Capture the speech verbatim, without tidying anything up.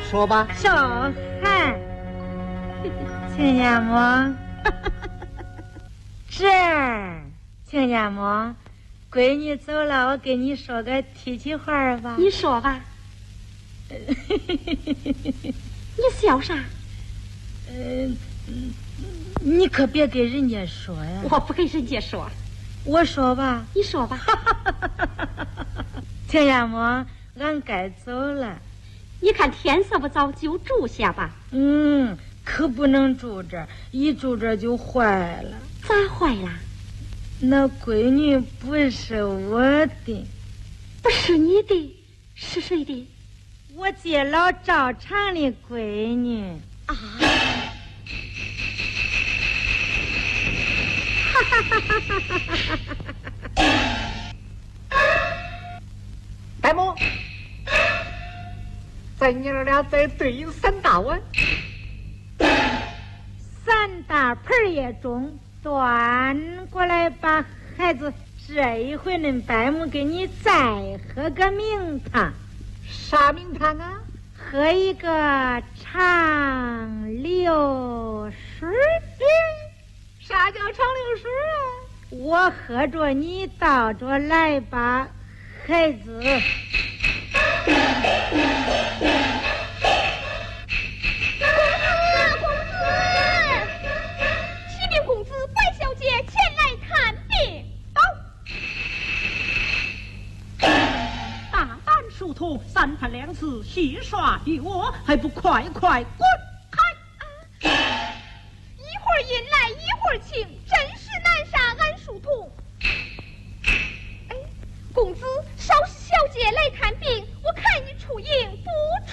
说吧。 小汉，亲家母，这儿，亲家母，闺女走了，我跟你说个提起话吧。 你说吧。你笑啥？ 嗯、呃，你可别给人家说呀。 我不给人家说。 我说吧。 你说吧。 亲家母，俺该走了。 你看天色不早，就住下吧。 嗯，可不能住这儿，一住这儿就坏了。 咋坏了？ 那闺女不是我的。 不是你的，是谁的？ 我接老赵长的闺女。 啊！哈哈哈哈哈哈！ 白母，咱娘儿俩再对三大碗， 三大盆也中，端过来把孩子。这一回恁伯母给你再喝个名堂。 啥名堂啊？ 喝一个长流水。 啥叫长流水啊？ 我喝着你倒着来吧，孩子。 疏通三番两次戏耍于我，还不快快滚开！ 啊、一会儿阴来一会儿晴，真是难杀俺疏通。哎，公子，稍时小姐来看病，我看你出营不